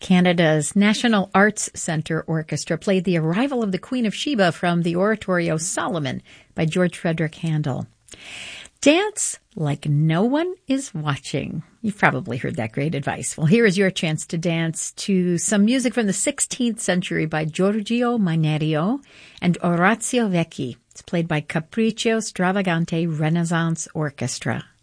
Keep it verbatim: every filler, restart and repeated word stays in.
Canada's National Arts Centre Orchestra played The Arrival of the Queen of Sheba from the oratorio Solomon by George Frederick Handel. Dance like no one is watching. You've probably heard that great advice. Well, here is your chance to dance to some music from the sixteenth century by Giorgio Mainerio and Orazio Vecchi. It's played by Capriccio Stravagante Renaissance Orchestra.